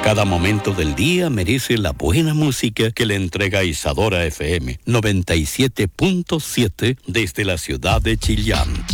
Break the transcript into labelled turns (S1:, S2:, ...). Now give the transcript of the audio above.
S1: Cada momento del día merece la buena música que le entrega Isadora FM 97.7 desde la ciudad de Chillán.